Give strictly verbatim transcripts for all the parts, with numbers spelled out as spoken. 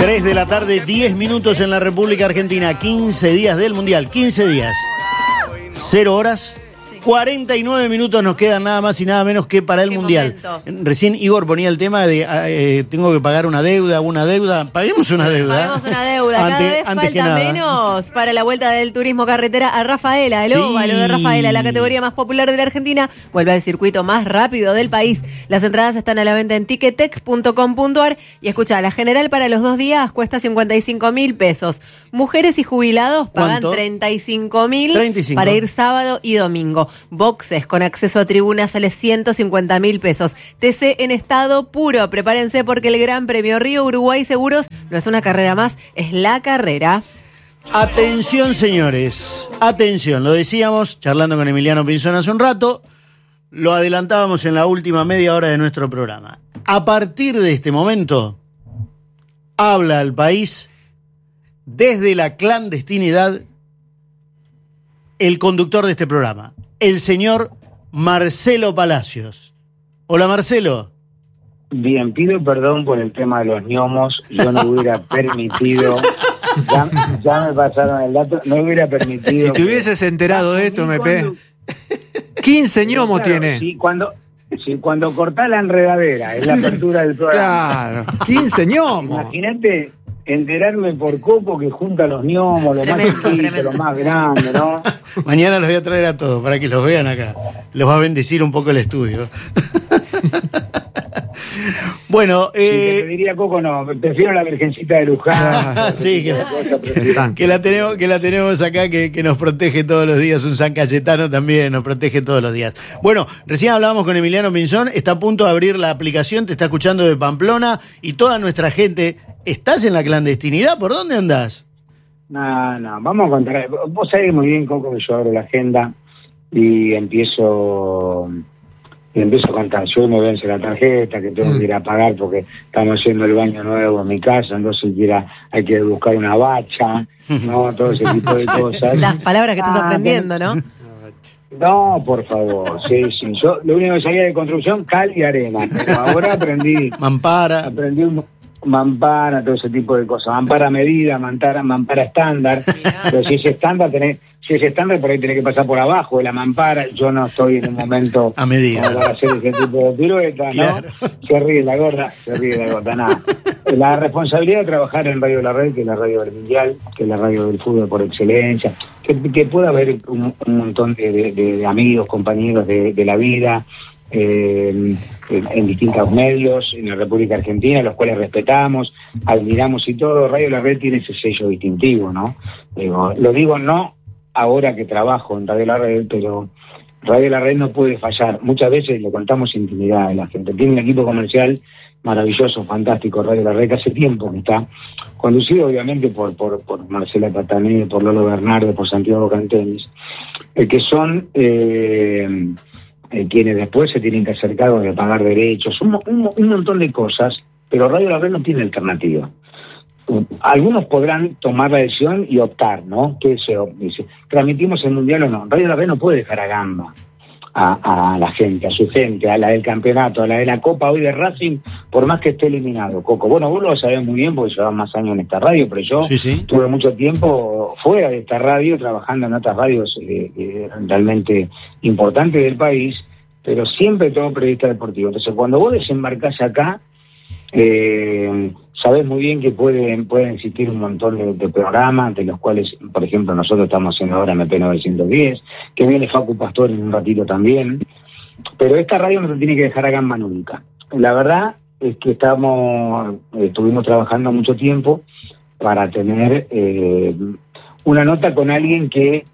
tres de la tarde, diez minutos en la República Argentina, quince días del Mundial, quince días, cero horas, cuarenta y nueve minutos nos quedan nada más y nada menos que para el Qué Mundial. momento. Recién Igor ponía el tema de eh, tengo que pagar una deuda, una deuda, paguemos una deuda. Paguemos una deuda, cada Antes- vez antes que falta nada. menos para la vuelta del turismo carretera a Rafaela, el Sí. óvalo de Rafaela, la categoría más popular de la Argentina, vuelve al circuito más rápido del país. Las entradas están a la venta en ticketek punto com punto ar y escucha, la general para los dos días cuesta cincuenta y cinco mil pesos. Mujeres y jubilados pagan ¿Cuánto? treinta y cinco mil treinta y cinco. para ir sábado y domingo. Boxes con acceso a tribuna sale ciento cincuenta mil pesos. T C en estado puro. Prepárense porque el Gran Premio Río Uruguay Seguros no es una carrera más, es la carrera. Atención, señores, atención, lo decíamos charlando con Emiliano Pinzón hace un rato, lo adelantábamos en la última media hora de nuestro programa. A partir de este momento, habla al país desde la clandestinidad el conductor de este programa, el señor Marcelo Palacios. Hola, Marcelo. Bien, pido perdón por el tema de los gnomos. Yo no hubiera permitido. Ya, ya me pasaron el dato. No hubiera permitido. Si te hubieses enterado de esto, M P. quince ñomos Claro, tiene. Sí, cuando, sí, cuando cortás la enredadera, es la apertura del programa. Claro, quince ñomos. Imagínate enterarme por Coco que junta los gnomos, los más Tremendo, chiquitos, tremendo. los más grandes, ¿no? Mañana los voy a traer a todos para que los vean acá. Los va a bendecir un poco el estudio. Bueno, Y que te eh, diría Coco, no, prefiero la Virgencita de Luján. sí, que, que la tenemos, que la tenemos acá, que, que nos protege todos los días. Un San Cayetano también nos protege todos los días. Bueno, recién hablábamos con Emiliano Pinzón, está a punto de abrir la aplicación, te está escuchando de Pamplona y toda nuestra gente. ¿Estás en la clandestinidad? ¿Por dónde andás? No, no, vamos a contar. Vos sabés muy bien, Coco, que yo abro la agenda y empiezo y empiezo a contar. Yo me vence la tarjeta, que tengo que ir a pagar porque estamos haciendo el baño nuevo en mi casa, entonces quiera, hay que buscar una bacha, ¿no? Todo ese tipo de cosas. Las palabras que estás Ah, aprendiendo, ¿no? No, por favor, sí, sí. Yo lo único que sabía de construcción, cal y arena, pero ahora aprendí, Mampara. aprendí un mampara, todo ese tipo de cosas. Mampara medida, mampara, mampara estándar. Pero si es estándar, tenés, si es estándar, por ahí tenés que pasar por abajo de la mampara. Yo no estoy en un momento A medida. como para hacer ese tipo de piruetas, ¿no? Claro. Se ríe la gorda, se ríe la gorda, nada. La responsabilidad de trabajar en Radio La Red, que es la radio del Mundial, que es la radio del fútbol por excelencia, que, que pueda haber un, un montón de, de- de amigos, compañeros de, de la vida, eh, en, en distintos medios en la República Argentina, los cuales respetamos, admiramos y todo. Radio La Red tiene ese sello distintivo, ¿no? Digo, lo digo no ahora que trabajo en Radio La Red, pero Radio La Red no puede fallar. Muchas veces le contamos intimidad a la gente. Tiene un equipo comercial maravilloso, fantástico, Radio La Red, que hace tiempo que está conducido obviamente por, por, por Marcela Patané, por Lolo Bernardo, por Santiago Cantenis, eh, que son eh, eh, quienes después se tienen que hacer cargo de pagar derechos, un, un, un montón de cosas, pero Radio La Red no tiene alternativa. Algunos podrán tomar la decisión y optar, ¿no? ¿Qué se dice? ¿Transmitimos el Mundial o no? Radio La Red no puede dejar a gamba a, a la gente, a su gente, a la del campeonato, a la de la Copa hoy de Racing, por más que esté eliminado, Coco. Bueno, vos lo sabés muy bien porque llevas más años en esta radio, pero yo Sí, sí. tuve mucho tiempo fuera de esta radio, trabajando en otras radios eh, eh, realmente importantes del país, pero siempre todo periodista deportivo. Entonces, cuando vos desembarcás acá, eh, sabés muy bien que pueden pueden existir un montón de, de programas, de los cuales, por ejemplo, nosotros estamos haciendo ahora M P novecientos diez, que viene Facu Pastor en un ratito también, pero esta radio no se tiene que dejar a gamba nunca. La verdad es que estamos estuvimos trabajando mucho tiempo para tener eh, una nota con alguien que,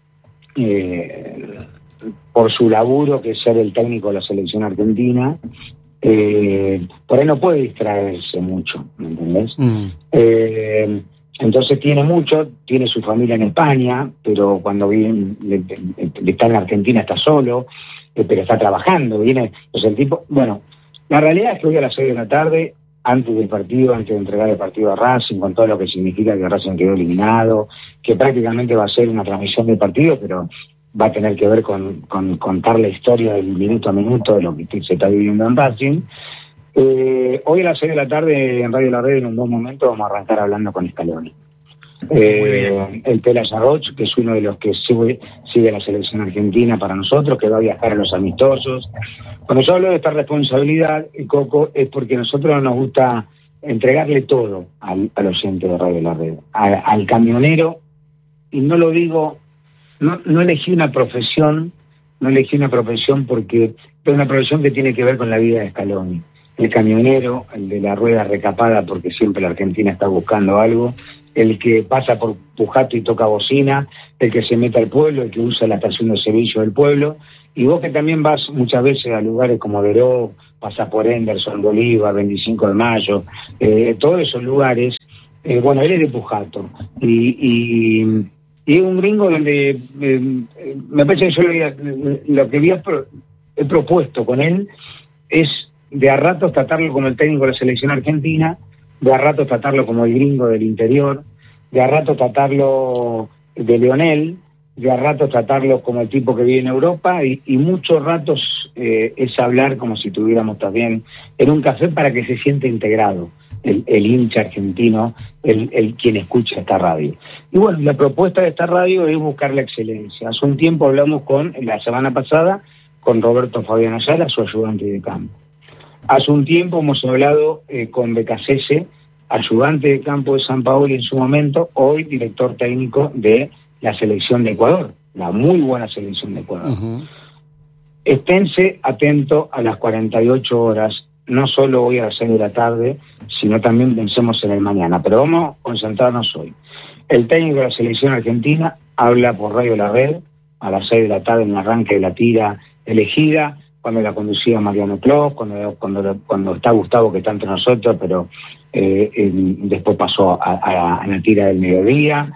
eh, por su laburo, que es ser el técnico de la selección argentina, Eh, por ahí no puede distraerse mucho, ¿me entendés? Mm. Eh, entonces tiene mucho, tiene su familia en España, pero cuando viene, le- le- está en la Argentina está solo, eh, pero está trabajando, viene, pues el tipo, bueno, la realidad es que hoy a las seis de la tarde, antes del partido, antes de entregar el partido a Racing, con todo lo que significa que Racing quedó eliminado, que prácticamente va a ser una transmisión del partido, pero va a tener que ver con, con contar la historia del minuto a minuto de lo que se está viviendo en Racing. Eh, hoy a las seis de la tarde en Radio La Red, en un buen momento, vamos a arrancar hablando con Scaloni. Eh, el Pela Yarroch, que es uno de los que sigue, sigue la selección argentina para nosotros, que va a viajar a los amistosos. Cuando yo hablo de esta responsabilidad, Coco, es porque a nosotros nos gusta entregarle todo al, al oyente de Radio La Red, a, al camionero, y no lo digo, no, no elegí una profesión, no elegí una profesión porque es una profesión que tiene que ver con la vida de Scaloni. El camionero, el de la rueda recapada, porque siempre la Argentina está buscando algo, el que pasa por Pujato y toca bocina, el que se mete al pueblo, el que usa la estación de servicio del pueblo, y vos que también vas muchas veces a lugares como Veró, pasas por Henderson, Bolívar, veinticinco de mayo, eh, todos esos lugares, eh, bueno, él es de Pujato, y, y, y es un gringo donde eh, me parece que yo lo, había, lo que había pro, he propuesto con él es de a ratos tratarlo como el técnico de la selección argentina, de a ratos tratarlo como el gringo del interior, de a ratos tratarlo de Leonel, de a ratos tratarlo como el tipo que vive en Europa, y, y muchos ratos eh, es hablar como si tuviéramos también en un café para que se sienta integrado el, el hincha argentino, el, el quien escucha esta radio. Y bueno, la propuesta de esta radio es buscar la excelencia. Hace un tiempo hablamos con, la semana pasada, con Roberto Fabián Ayala, su ayudante de campo. Hace un tiempo hemos hablado eh, con Becasese, ayudante de campo de San Paolo en su momento, hoy director técnico de la selección de Ecuador, la muy buena selección de Ecuador. Uh-huh. Esténse atentos a las cuarenta y ocho horas, no solo hoy a las seis de la tarde, sino también pensemos en el mañana, pero vamos a concentrarnos hoy. El técnico de la selección argentina habla por Radio La Red a las seis de la tarde en el arranque de la tira elegida, cuando la conducía Mariano Clos, cuando, cuando, cuando está Gustavo, que está entre nosotros, pero eh, eh, después pasó a, a, a la tira del mediodía.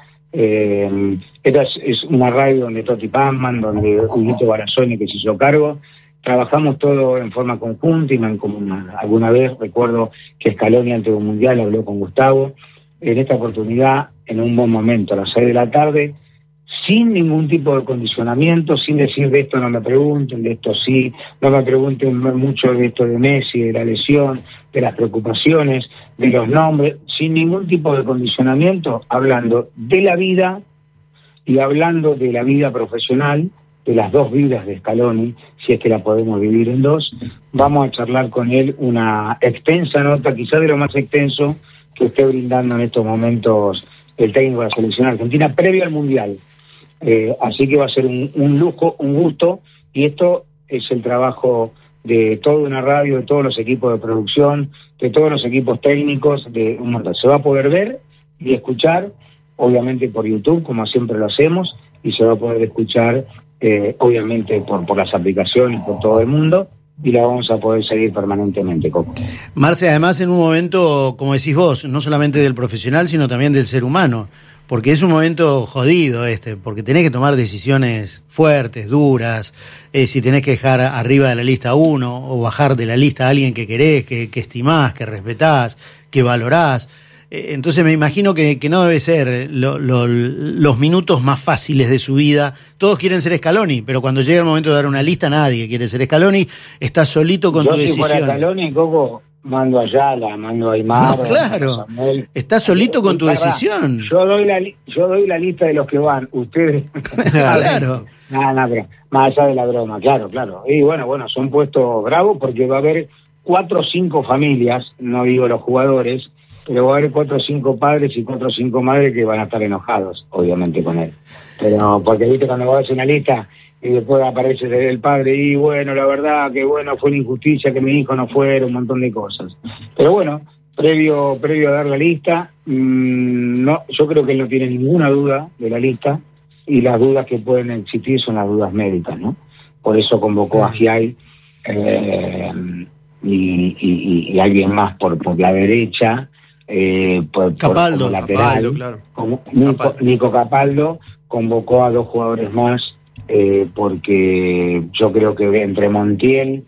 Eh, esta es, es una radio donde Toti Pazman, donde Huguito Barazoni, que se hizo cargo, trabajamos todo en forma conjunta y mancomunada. Alguna vez recuerdo que Scaloni antes de un mundial habló con Gustavo. En esta oportunidad, en un buen momento, a las seis de la tarde, sin ningún tipo de condicionamiento, sin decir de esto no me pregunten, de esto sí, no me pregunten mucho de esto de Messi, de la lesión, de las preocupaciones, de los nombres, sin ningún tipo de condicionamiento, hablando de la vida y hablando de la vida profesional, de las dos vidas de Scaloni, si es que la podemos vivir en dos. Vamos a charlar con él una extensa nota, quizás de lo más extenso que esté brindando en estos momentos el técnico de la selección argentina, previo al Mundial. Eh, así que va a ser un, un lujo, un gusto, y esto es el trabajo de toda una radio, de todos los equipos de producción, de todos los equipos técnicos, de un montón. Se va a poder ver y escuchar, obviamente por YouTube, como siempre lo hacemos, y se va a poder escuchar, eh, obviamente por, por las aplicaciones, por todo el mundo, y la vamos a poder seguir permanentemente, Coco. Marce, además en un momento, como decís vos, no solamente del profesional, sino también del ser humano, porque es un momento jodido este, porque tenés que tomar decisiones fuertes, duras, eh, si tenés que dejar arriba de la lista a uno o bajar de la lista a alguien que querés, que, que estimás, que respetás, que valorás. Eh, entonces me imagino que, que no debe ser lo, lo, los minutos más fáciles de su vida. Todos quieren ser Scaloni, pero cuando llega el momento de dar una lista, nadie quiere ser Scaloni. Estás solito con Yo tu si decisión. Fuera Scaloni, Coco, mando a Ayala, mando a Aymar. No, claro. Estás solito con tu decisión. Yo doy la yo doy la lista de los que van. Ustedes. Claro. Nada, nada, pero más allá de la broma, claro, claro. Y bueno, bueno, son puestos bravos porque va a haber cuatro o cinco familias, no digo los jugadores, pero va a haber cuatro o cinco padres y cuatro o cinco madres que van a estar enojados, obviamente, con él. Pero porque viste cuando vas a hacer una lista y después aparece el padre y bueno, la verdad que bueno, fue una injusticia que mi hijo no fuera, un montón de cosas. Pero bueno, previo previo a dar la lista, mmm, no, yo creo que él no tiene ninguna duda de la lista, y las dudas que pueden existir son las dudas médicas, ¿no? Por eso convocó a Giai eh, y, y, y alguien más por, por la derecha, eh, por, Capaldo, por como lateral, Capaldo, claro. como Nico, Capaldo. Nico Capaldo convocó a dos jugadores más, eh, porque yo creo que entre Montiel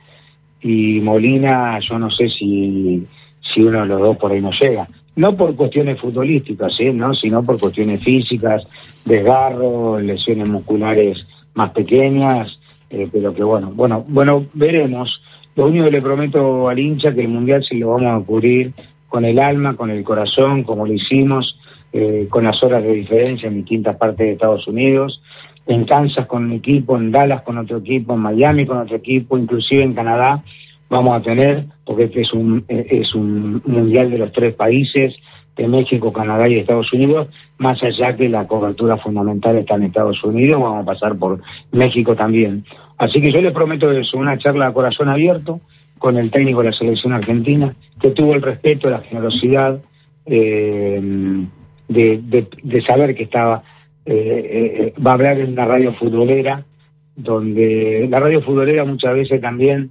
y Molina, yo no sé si, si uno de los dos por ahí no llega. No por cuestiones futbolísticas, ¿sí? ¿no? Sino por cuestiones físicas, desgarro, lesiones musculares más pequeñas, eh, pero que bueno, bueno, bueno, veremos. Lo único que le prometo al hincha que el Mundial se lo vamos a cubrir con el alma, con el corazón, como lo hicimos, eh, con las horas de diferencia en distintas partes de Estados Unidos, en Kansas con un equipo, en Dallas con otro equipo, en Miami con otro equipo, inclusive en Canadá vamos a tener, porque este es un, es un Mundial de los tres países, de México, Canadá y Estados Unidos, más allá que la cobertura fundamental está en Estados Unidos, vamos a pasar por México también. Así que yo les prometo eso, una charla a corazón abierto con el técnico de la selección argentina, que tuvo el respeto, la generosidad eh, de, de, de saber que estaba eh, eh, va a hablar en una radio futbolera, donde la radio futbolera muchas veces también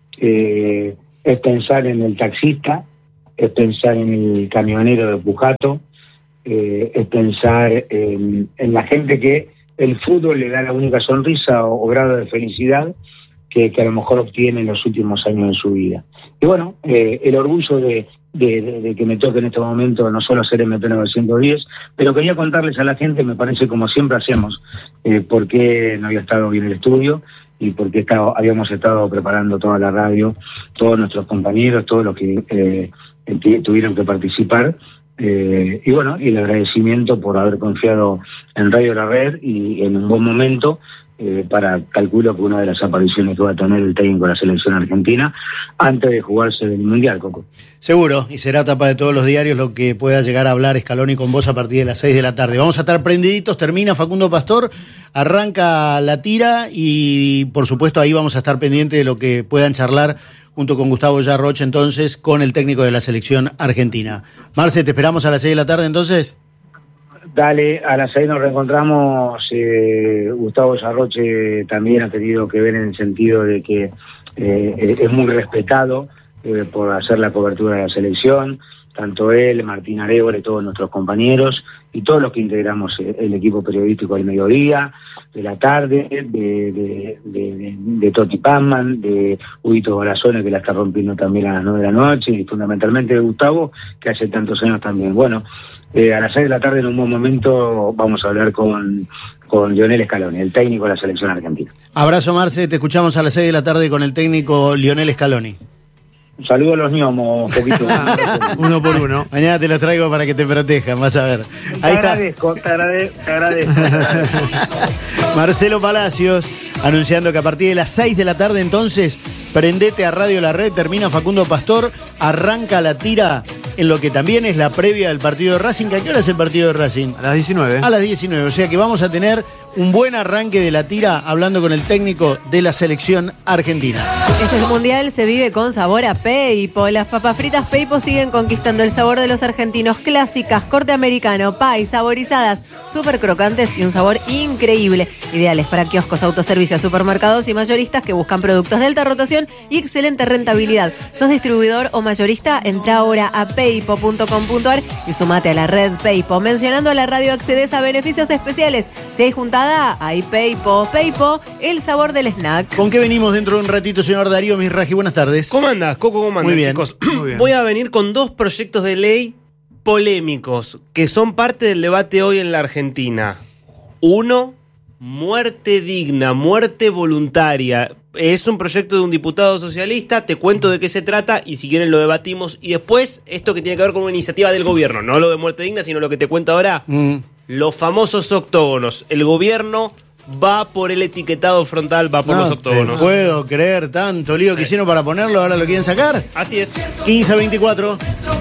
eh, es pensar en el taxista, es pensar en el camionero de Pujato, eh, es pensar en, en la gente que el fútbol le da la única sonrisa o, o grado de felicidad que, que a lo mejor obtiene en los últimos años de su vida. Y bueno, eh, el orgullo de, de, de, de que me toque en este momento no solo hacer M P novecientos diez, pero quería contarles a la gente, me parece como siempre hacemos, eh, por qué no había estado bien el estudio y por qué estaba, habíamos estado preparando toda la radio, todos nuestros compañeros, todos los que eh, tuvieron que participar. Eh, y bueno, y el agradecimiento por haber confiado en Radio La Red y en un buen momento eh, para, calculo que una de las apariciones que va a tener el técnico de la selección argentina antes de jugarse el Mundial, Coco. Seguro, y será tapa de todos los diarios lo que pueda llegar a hablar Scaloni con vos a partir de las seis de la tarde. Vamos a estar prendiditos, termina Facundo Pastor, arranca la tira y por supuesto ahí vamos a estar pendientes de lo que puedan charlar junto con Gustavo Yarroch, entonces, con el técnico de la selección argentina. Marce, ¿te esperamos a las seis de la tarde, entonces? Dale, a las seis nos reencontramos. Eh, Gustavo Yarroch eh, también ha tenido que ver en el sentido de que eh, es muy respetado eh, por hacer la cobertura de la selección, tanto él, Martín Arevole, todos nuestros compañeros y todos los que integramos el equipo periodístico del mediodía, de la tarde, de, de, de, de, de Toti Pazman, de Huguito Gorazone, que la está rompiendo también a las nueve de la noche, y fundamentalmente de Gustavo, que hace tantos años también. Bueno, eh, a las seis de la tarde en un buen momento vamos a hablar con, con Lionel Scaloni, el técnico de la selección argentina. Abrazo, Marce, te escuchamos a las seis de la tarde con el técnico Lionel Scaloni. Un saludo a los ñomos, un poquito. Uno por uno. Mañana te los traigo para que te protejan, vas a ver. Ahí te agradezco, está. Te agradezco, te agradezco, te agradezco. Marcelo Palacios anunciando que a partir de las seis de la tarde, entonces, prendete a Radio La Red, termina Facundo Pastor, arranca la tira en lo que también es la previa del partido de Racing. ¿A qué hora es el partido de Racing? A las diecinueve. A las diecinueve, o sea que vamos a tener un buen arranque de la tira hablando con el técnico de la selección argentina. Este mundial se vive con sabor a Peipo. Las papas fritas Peipo siguen conquistando el sabor de los argentinos, clásicas, corte americano, pie, saborizadas, súper crocantes y un sabor increíble. Ideales para kioscos, autoservicios, supermercados y mayoristas que buscan productos de alta rotación y excelente rentabilidad. ¿Sos distribuidor o mayorista? Entra ahora a peipo punto com punto ar y sumate a la red Peipo. Mencionando a la radio accedes a beneficios especiales. Si hay juntada, hay Peipo. Peipo, el sabor del snack. ¿Con qué venimos dentro de un ratito, señor Darío Misraji? Buenas tardes. ¿Cómo andás, Coco? ¿Cómo andás, Muy bien. chicos? Muy bien. Voy a venir con dos proyectos de ley polémicos que son parte del debate hoy en la Argentina. Uno, muerte digna, muerte voluntaria. Es un proyecto de un diputado socialista, te cuento de qué se trata y si quieren lo debatimos. Y después, esto que tiene que ver con una iniciativa del gobierno, no lo de muerte digna, sino lo que te cuento ahora, Mm. los famosos octógonos. El gobierno va por el etiquetado frontal, va por No los te octógonos. puedo creer tanto lío que hicieron para ponerlo, ahora lo quieren sacar. Así es. quince a veinticuatro.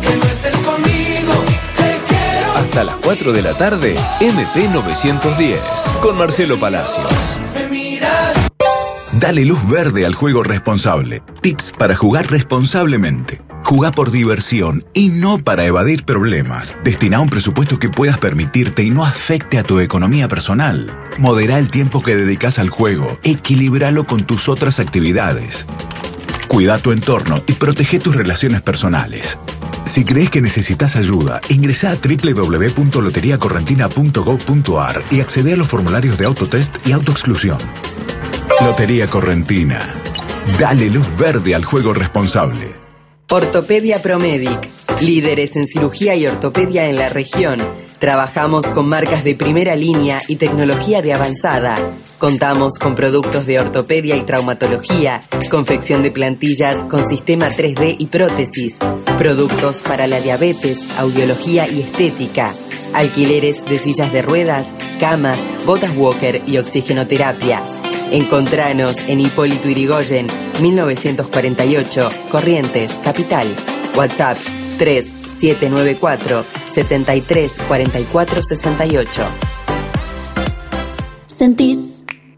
Hasta las cuatro de la tarde, M P novecientos diez, con Marcelo Palacios. Dale luz verde al juego responsable. Tips para jugar responsablemente. Jugá por diversión y no para evadir problemas. Destina un presupuesto que puedas permitirte y no afecte a tu economía personal. Modera el tiempo que dedicas al juego. Equilíbralo con tus otras actividades. Cuida tu entorno y protege tus relaciones personales. Si crees que necesitas ayuda, ingresá a doble u doble u doble u punto lotería correntina punto gob punto ar y accede a los formularios de autotest y autoexclusión. Lotería Correntina. Dale luz verde al juego responsable. Ortopedia Promedic. Líderes en cirugía y ortopedia en la región. Trabajamos con marcas de primera línea y tecnología de avanzada. Contamos con productos de ortopedia y traumatología, confección de plantillas con sistema tres D y prótesis, productos para la diabetes, audiología y estética, alquileres de sillas de ruedas, camas, botas walker y oxigenoterapia. Encontranos en Hipólito Yrigoyen, mil novecientos cuarenta y ocho, Corrientes, Capital. WhatsApp tres siete nueve cuatro, siete tres cuatro cuatro seis ocho. ¿Sentís